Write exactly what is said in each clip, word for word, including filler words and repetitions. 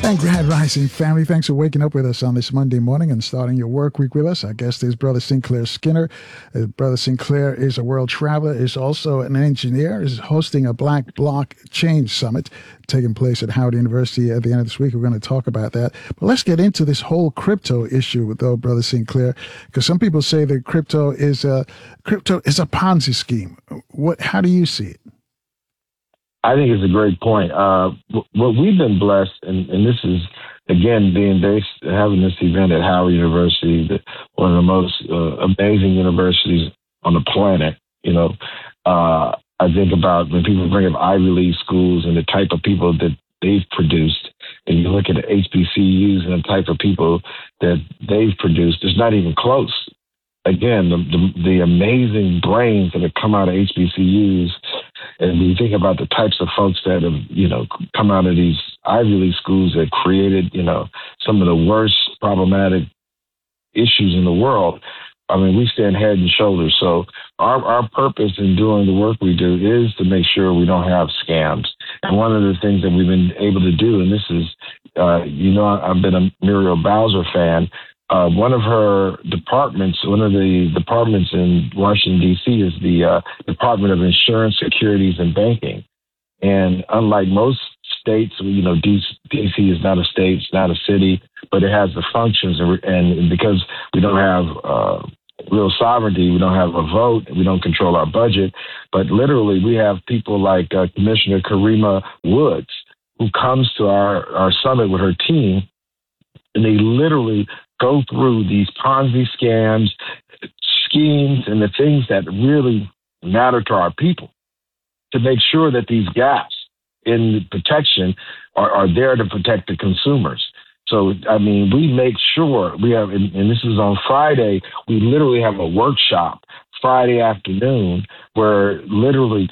And Grand Rising family, thanks for waking up with us on this Monday morning and starting your work week with us. Our guest is Brother Sinclair Skinner. Uh, Brother Sinclair is a world traveler, is also an engineer, is hosting a Black Blockchain Summit taking place at Howard University at the end of this week. We're going to talk about that. But let's get into this whole crypto issue, though, Brother Sinclair, because some people say that crypto is a crypto is a Ponzi scheme. What? How do you see it? I think it's a great point. Uh, what we've been blessed, and, and this is, again, being based, having this event at Howard University, the, one of the most uh, amazing universities on the planet. You know, uh, I think about when people bring up Ivy League schools and the type of people that they've produced, and you look at the H B C Us and the type of people that they've produced, it's not even close. Again, the, the, the amazing brains that have come out of H B C Us, and when you think about the types of folks that have, you know, come out of these Ivy League schools that created, you know, some of the worst problematic issues in the world, I mean, we stand head and shoulders. So our, our purpose in doing the work we do is to make sure we don't have scams. And one of the things that we've been able to do, and this is, uh, you know, I've been a Muriel Bowser fan. Uh, one of her departments, one of the departments in Washington, D C is the uh, Department of Insurance, Securities, and Banking. And unlike most states, you know, D C is not a state, it's not a city, but it has the functions. And, and because we don't have uh, real sovereignty, we don't have a vote, we don't control our budget, but literally we have people like uh, Commissioner Karima Woods, who comes to our, our summit with her team, and they literally go through these Ponzi scams, schemes, and the things that really matter to our people to make sure that these gaps in protection are, are there to protect the consumers. So, I mean, we make sure we have, and, and this is on Friday, we literally have a workshop Friday afternoon where literally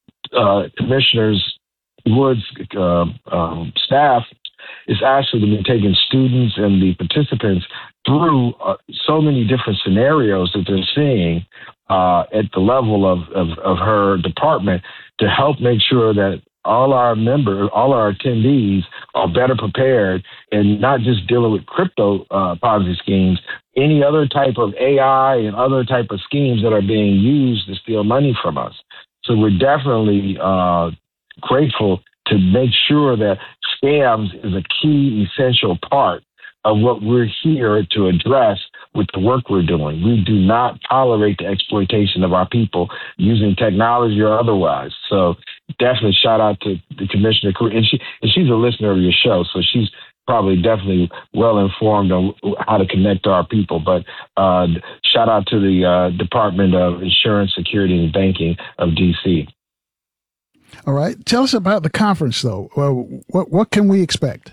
uh, Commissioners Woods uh, um, staff is actually been taking students and the participants through uh, so many different scenarios that they're seeing uh, at the level of, of, of her department to help make sure that all our members, all our attendees are better prepared and not just dealing with crypto uh, Ponzi schemes, any other type of A I and other type of schemes that are being used to steal money from us. So we're definitely uh, grateful to make sure that scams is a key essential part of what we're here to address with the work we're doing. We do not tolerate the exploitation of our people using technology or otherwise. So definitely shout out to the Commissioner. And, she, and she's a listener of your show, so she's probably definitely well informed on how to connect to our people. But uh, shout out to the uh, Department of Insurance, Security, and Banking of D C. All right. Tell us about the conference, though. Well, what what can we expect?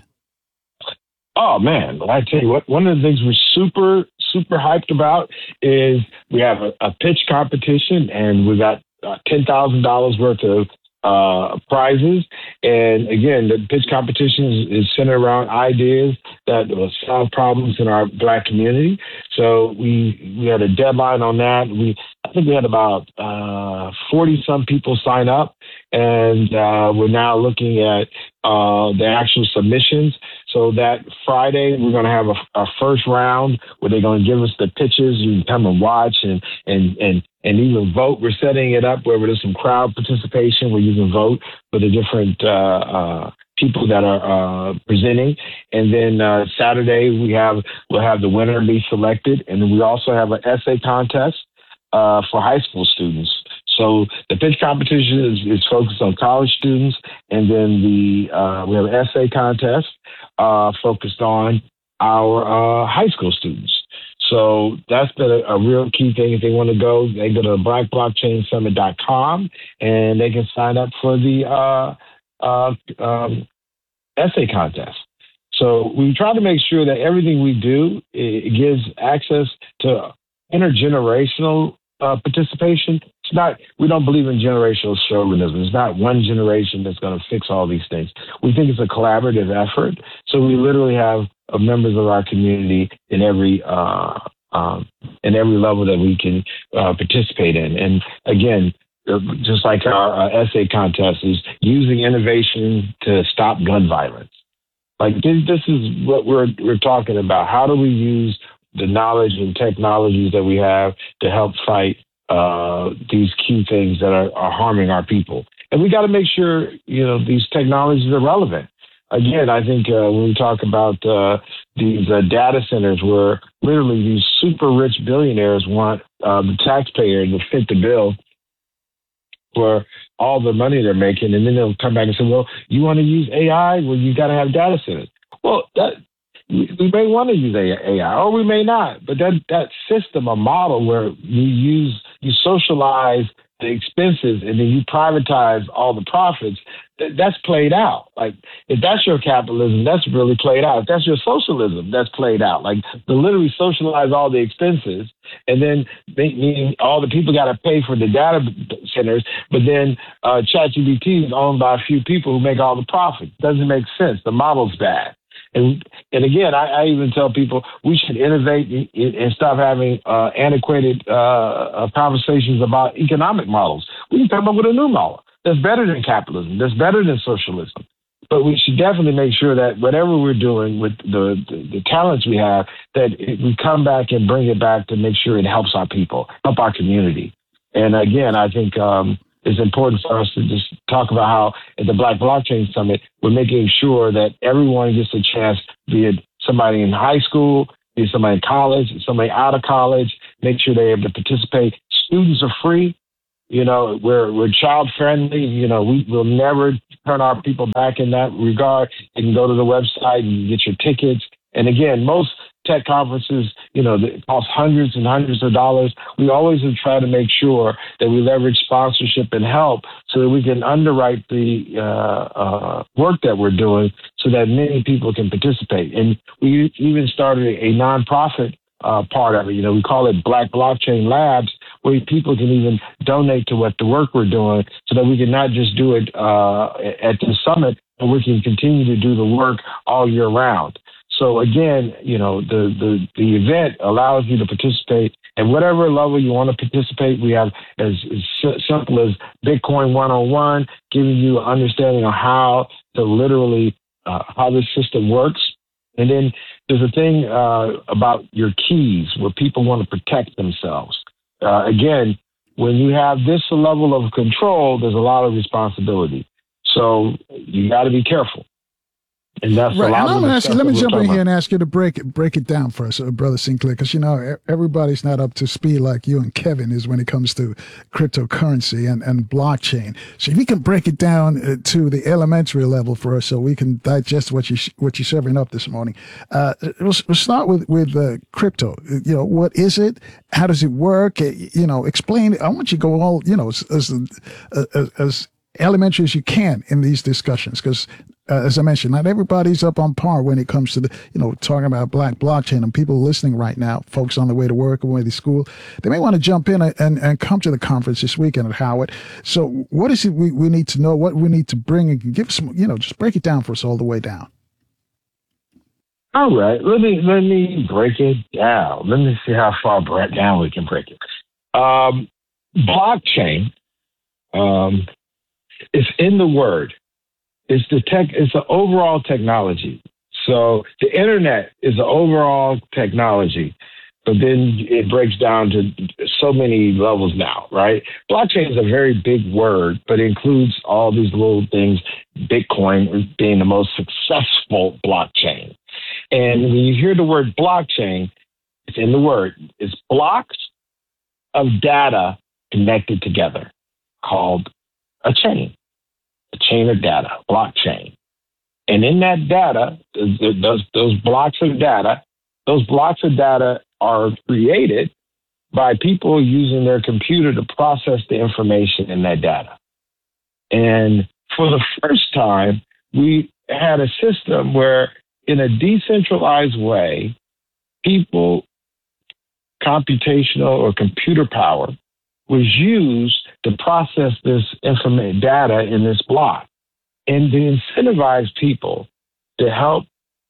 Oh, man. I tell you what, one of the things we're super, super hyped about is we have a, a pitch competition, and we got uh, ten thousand dollars worth of uh, prizes. And again, the pitch competition is, is centered around ideas that will solve problems in our Black community. So we we had a deadline on that. We I think we had about uh, forty some people sign up, and uh, we're now looking at uh, the actual submissions. So that Friday, we're going to have a, a first round where they're going to give us the pitches. You can come and watch and, and, and, and even vote. We're setting it up where there's some crowd participation where you can vote for the different uh, uh, people that are uh, presenting. And then uh, Saturday, we have, we'll have the winner be selected. And then we also have an essay contest uh, for high school students. So the pitch competition is, is focused on college students, and then the uh, we have an essay contest uh, focused on our uh, high school students. So that's been a, a real key thing. If they want to go, they go to black blockchain summit dot com, and they can sign up for the uh, uh, um, essay contest. So we try to make sure that everything we do, it, it gives access to intergenerational uh, participation. It's not, we don't believe in generational chauvinism. It's not one generation that's going to fix all these things. We think it's a collaborative effort. So we literally have uh, members of our community in every uh, um, in every level that we can uh, participate in. And again, uh, just like our uh, essay contest is using innovation to stop gun violence. Like this, this is what we're we're talking about. How do we use the knowledge and technologies that we have to help fight uh, these key things that are, are harming our people? And we got to make sure, you know, these technologies are relevant. Again, I think uh, when we talk about uh, these uh, data centers where literally these super rich billionaires want uh, the taxpayer to fit the bill for all the money they're making, and then they'll come back and say, well, you want to use A I? Well, you got to have data centers. Well, that, we, we may want to use A I, or we may not. But that, that system, a model where you use, you socialize the expenses and then you privatize all the profits, th- that's played out. Like, if that's your capitalism, that's really played out. If that's your socialism, that's played out. Like, to literally socialize all the expenses, and then they, meaning all the people got to pay for the data centers, but then uh, ChatGPT is owned by a few people who make all the profits. Doesn't make sense. The model's bad. And and again, I, I even tell people we should innovate and, and stop having uh, antiquated uh, uh, conversations about economic models. We can come up with a new model that's better than capitalism, that's better than socialism. But we should definitely make sure that whatever we're doing with the, the, the talents we have, that it, we come back and bring it back to make sure it helps our people, help our community. And again, I think um, it's important for us to just talk about how at the Black Blockchain Summit, we're making sure that everyone gets a chance, be it somebody in high school, be it somebody in college, somebody out of college, make sure they're able to participate. Students are free. You know, we're we're child friendly. You know, we will never turn our people back in that regard. You can go to the website and get your tickets. And again, most tech conferences, you know, that cost hundreds and hundreds of dollars. We always have tried to make sure that we leverage sponsorship and help so that we can underwrite the uh, uh, work that we're doing so that many people can participate. And we even started a nonprofit uh, part of it. You know, we call it Black Blockchain Labs, where people can even donate to what the work we're doing so that we can not just do it uh, at the summit, but we can continue to do the work all year round. So again, you know, the, the, the event allows you to participate at whatever level you want to participate. We have as, as simple as Bitcoin one oh one, giving you an understanding of how to literally, uh, how this system works. And then there's a thing uh, about your keys where people want to protect themselves. Uh, again, when you have this level of control, there's a lot of responsibility. So you got to be careful. And that's right. a lot and I'm of ask you, let me jump in about. here and ask you to break it, break it down for us, uh, Brother Sinclair, because, you know, everybody's not up to speed like you and Kevin is when it comes to cryptocurrency and, and blockchain. So if you can break it down uh, to the elementary level for us so we can digest what, you sh- what you're serving up this morning. Uh, we'll, we'll start with, with uh, crypto. You know, what is it? How does it work? Uh, you know, explain. I want you to go all, you know, as, as, as, as elementary as you can in these discussions, because Uh, as I mentioned, not everybody's up on par when it comes to the, you know, talking about black blockchain, and people listening right now, folks on the way to work or way to school, they may want to jump in and, and come to the conference this weekend at Howard. So what is it we, we need to know, what we need to bring, and give some, you know, just break it down for us all the way down. All right. Let me, let me break it down. Let me see how far down we can break it. Um, blockchain um, is in the word. It's the tech. It's the overall technology. So the internet is the overall technology, but then it breaks down to so many levels now, right? Blockchain is a very big word, but it includes all these little things. Bitcoin being the most successful blockchain, and when you hear the word blockchain, it's in the word. It's blocks of data connected together, called a chain. A chain of data, blockchain. And in that data, those, those blocks of data, those blocks of data are created by people using their computer to process the information in that data. And for the first time, we had a system where, in a decentralized way, people, computational or computer power, was used to process this information data in this block, and to incentivize people to help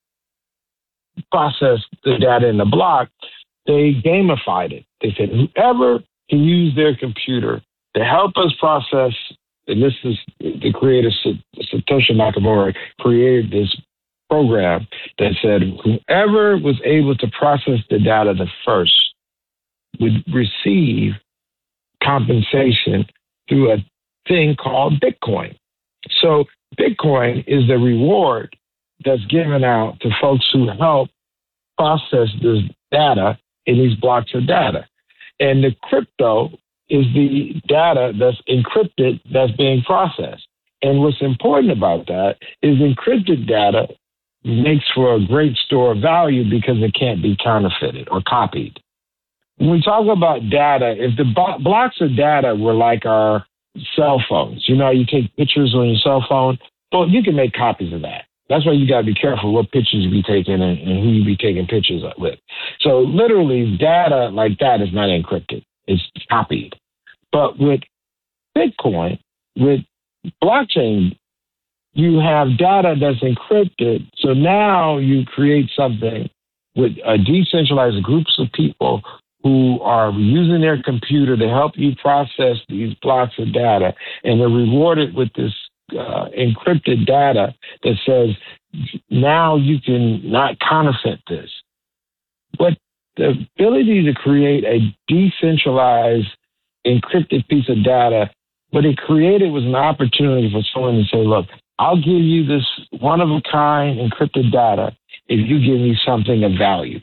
process the data in the block. They gamified it. They said, whoever can use their computer to help us process, and this is the creator Satoshi Nakamoto created this program that said whoever was able to process the data the first would receive compensation through a thing called Bitcoin. So Bitcoin is the reward that's given out to folks who help process this data in these blocks of data. And the crypto is the data that's encrypted that's being processed. And what's important about that is encrypted data makes for a great store of value because it can't be counterfeited or copied. When we talk about data, if the bo- blocks of data were like our cell phones, you know, you take pictures on your cell phone, well, you can make copies of that. That's why you got to be careful what pictures you be taking and, and who you be taking pictures with. So literally data like that is not encrypted. It's copied. But with Bitcoin, with blockchain, you have data that's encrypted. So now you create something with a decentralized groups of people who are using their computer to help you process these blocks of data, and they're rewarded with this uh, encrypted data that says, now you can not counterfeit this. But the ability to create a decentralized encrypted piece of data, what it created was an opportunity for someone to say, look, I'll give you this one-of-a-kind encrypted data if you give me something of value.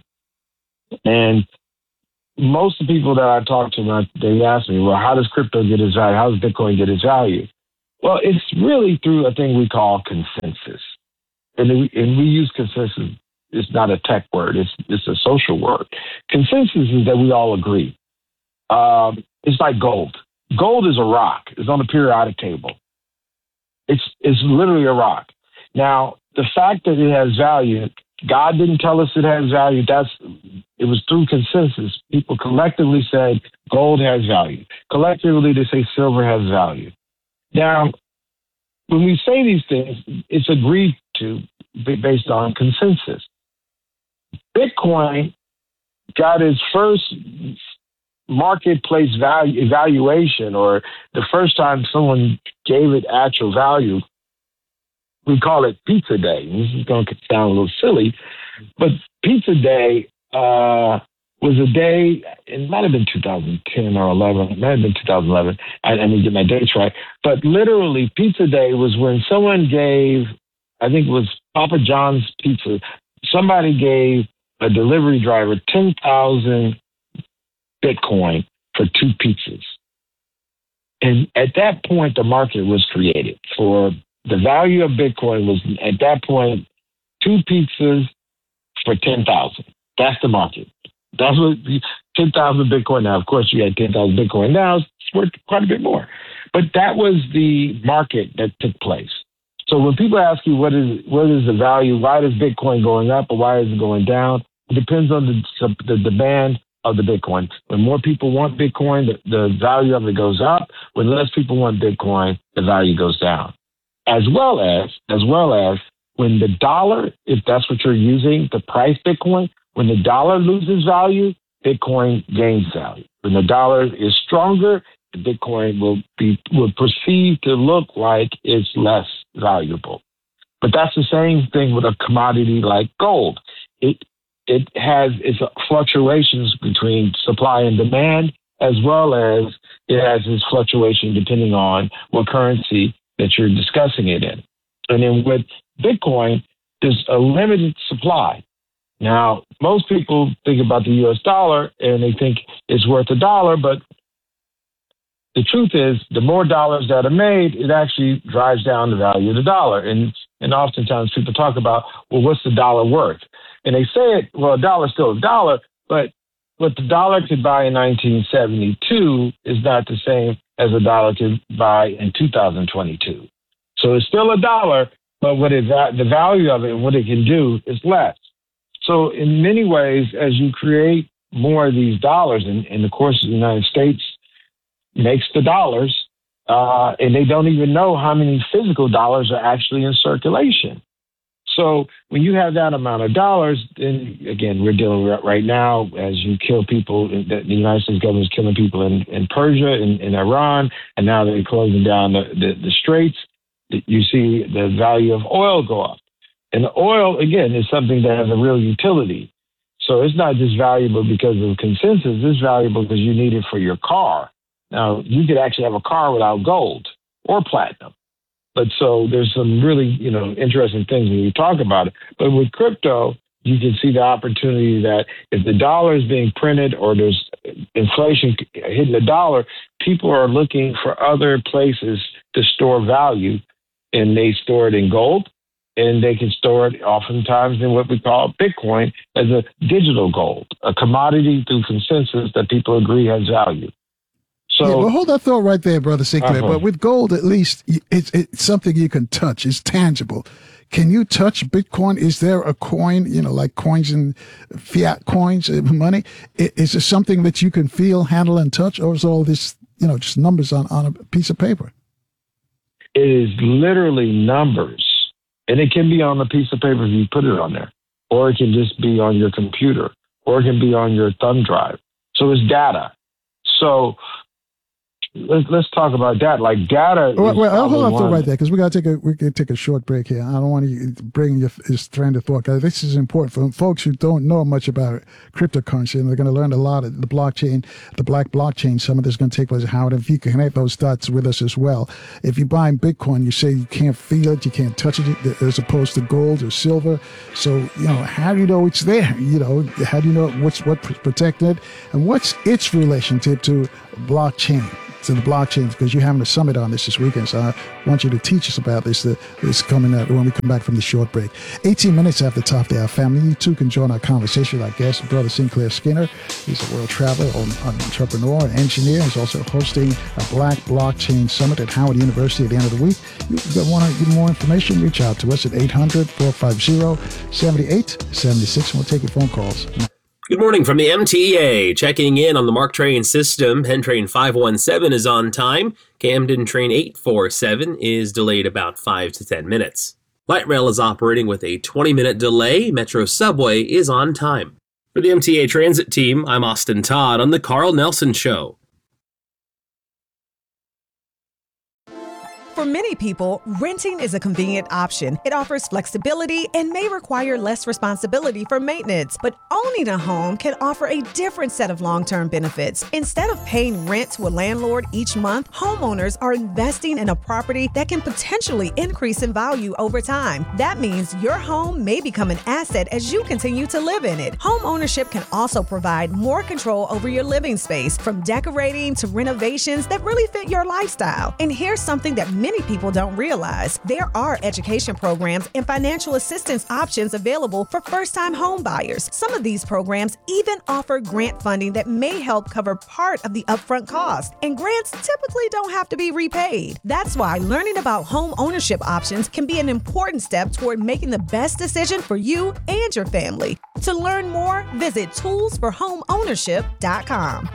And most of the people that I talk to, they ask me, well, how does crypto get its value? How does Bitcoin get its value? Well, it's really through a thing we call consensus. And we, and we use consensus. It's not a tech word. It's, it's a social word. Consensus is that we all agree. Um, it's like gold. Gold is a rock. It's on the periodic table. It's, it's literally a rock. Now, the fact that it has value, God didn't tell us it has value. That's, it was through consensus. People collectively said gold has value. Collectively, they say silver has value. Now, when we say these things, it's agreed to based on consensus. Bitcoin got its first marketplace value evaluation, or the first time someone gave it actual value. We call it Pizza Day. This is going to sound a little silly, but Pizza Day uh, was a day, it might have been two thousand ten or eleven, it might have been two thousand eleven, I, I didn't get my dates right, but literally Pizza Day was when someone gave, I think it was Papa John's Pizza, somebody gave a delivery driver ten thousand Bitcoin for two pizzas. And at that point, the market was created for the value of Bitcoin was at that point, two pizzas for ten thousand. That's the market. That's what ten thousand Bitcoin. Now, of course, you had ten thousand Bitcoin. Now it's worth quite a bit more. But that was the market that took place. So when people ask you what is what is the value, why is Bitcoin going up or why is it going down? It depends on the, the demand of the Bitcoin. When more people want Bitcoin, the, the value of it goes up. When less people want Bitcoin, the value goes down. As well as, as well as when the dollar, if that's what you're using, the price Bitcoin, when the dollar loses value, Bitcoin gains value. When the dollar is stronger, the Bitcoin will be will perceive to look like it's less valuable. But that's the same thing with a commodity like gold. It it has its fluctuations between supply and demand, as well as it has its fluctuation depending on what currency that you're discussing it in. And then with Bitcoin, there's a limited supply. Now, most people think about the U S dollar and they think it's worth a dollar, but the truth is the more dollars that are made, it actually drives down the value of the dollar. And, and oftentimes people talk about, well, what's the dollar worth? And they say it, well, a dollar is still a dollar, but what the dollar could buy in nineteen seventy-two is not the same as a dollar could buy in two thousand twenty-two. So it's still a dollar, but what it, the value of it and what it can do is less. So in many ways, as you create more of these dollars, and, and of course the United States makes the dollars, uh, and they don't even know how many physical dollars are actually in circulation. So when you have that amount of dollars, then again, we're dealing with right now as you kill people, the United States government is killing people in, in Persia, in, in Iran, and now they're closing down the, the, the straits. You see the value of oil go up. And the oil, again, is something that has a real utility. So it's not just valuable because of consensus. It's valuable because you need it for your car. Now, you could actually have a car without gold or platinum. But so there's some really, you know, interesting things when you talk about it. But with crypto, you can see the opportunity that if the dollar is being printed or there's inflation hitting the dollar, people are looking for other places to store value, and they store it in gold, and they can store it oftentimes in what we call Bitcoin as a digital gold, a commodity through consensus that people agree has value. So, yeah, well, hold that thought right there, Brother Sinclair. Uh-huh. But with gold, at least it's, it's something you can touch. It's tangible. Can you touch Bitcoin? Is there a coin, you know, like coins and fiat coins, uh, money? Is it something that you can feel, handle, and touch, or is all this, you know, just numbers on, on a piece of paper? It is literally numbers. And it can be on a piece of paper if you put it on there, or it can just be on your computer, or it can be on your thumb drive. So it's data. So let's let's talk about that. Like data. Well, well hold on one. right there, because we got to take a we can take a short break here. I don't want you to bring your this train of thought, because this is important for folks who don't know much about cryptocurrency, and they're going to learn a lot of the blockchain, the Black Blockchain Summit that's going to take place. Howard, if you can connect those dots with us as well. If you're buying Bitcoin, you say you can't feel it, you can't touch it, as opposed to gold or silver. So you know, how do you know it's there? You know, how do you know what's what protected it, and what's its relationship to blockchain? To the blockchain, because you're having a summit on this this weekend. So I want you to teach us about this. Uh, this coming up when we come back from the short break. eighteen minutes after the top of the hour, family. You too can join our conversation with our guest, Brother Sinclair Skinner. He's a world traveler, an entrepreneur, an engineer. He's also hosting a Black Blockchain Summit at Howard University at the end of the week. If you want to get more information, reach out to us at eight hundred, four five zero, seven eight seven six. We'll take your phone calls. Good morning from the M T A. Checking in on the MARC train system. Penn train five one seven is on time. Camden train eight four seven is delayed about five to ten minutes. Light rail is operating with a twenty minute delay. Metro subway is on time. For the M T A transit team, I'm Austin Todd on the Carl Nelson Show. For many people, renting is a convenient option. It offers flexibility and may require less responsibility for maintenance, but owning a home can offer a different set of long-term benefits. Instead of paying rent to a landlord each month, homeowners are investing in a property that can potentially increase in value over time. That means your home may become an asset as you continue to live in it. Home ownership can also provide more control over your living space, from decorating to renovations that really fit your lifestyle. And here's something that many people don't realize. There are education programs and financial assistance options available for first-time home buyers. Some of these programs even offer grant funding that may help cover part of the upfront cost. And grants typically don't have to be repaid. That's why learning about home ownership options can be an important step toward making the best decision for you and your family. To learn more, visit tools for home ownership dot com.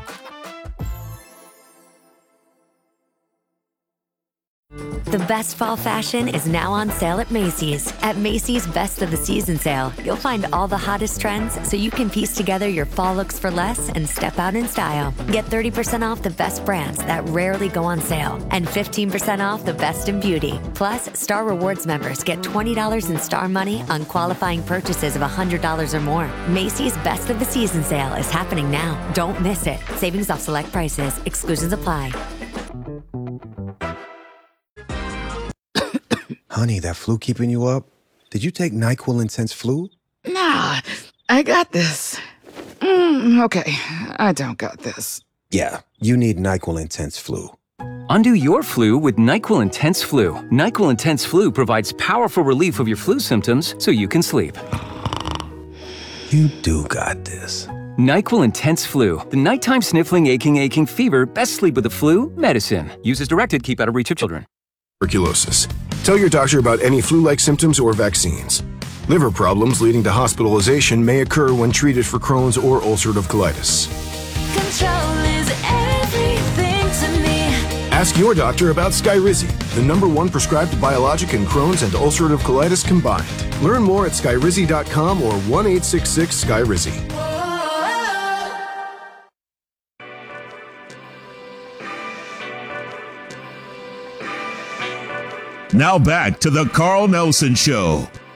The best fall fashion is now on sale at Macy's. At Macy's Best of the Season sale, you'll find all the hottest trends so you can piece together your fall looks for less and step out in style. Get thirty percent off the best brands that rarely go on sale and fifteen percent off the best in beauty. Plus, Star Rewards members get twenty dollars in Star Money on qualifying purchases of one hundred dollars or more. Macy's Best of the Season sale is happening now. Don't miss it. Savings off select prices. Exclusions apply. Honey, that flu keeping you up? Did you take NyQuil Intense Flu? Nah, I got this. Mm, okay, I don't got this. Yeah, you need NyQuil Intense Flu. Undo your flu with NyQuil Intense Flu. NyQuil Intense Flu provides powerful relief of your flu symptoms so you can sleep. You do got this. NyQuil Intense Flu. The nighttime sniffling, aching, aching fever. Best sleep with the flu medicine. Use as directed. Keep out of reach of children. Tuberculosis. Tell your doctor about any flu-like symptoms or vaccines. Liver problems leading to hospitalization may occur when treated for Crohn's or ulcerative colitis. Control is everything to me. Ask your doctor about Skyrizi, the number one prescribed biologic in Crohn's and ulcerative colitis combined. Learn more at skyrizi dot com or one eight six six Skyrizi. Now back to the Carl Nelson Show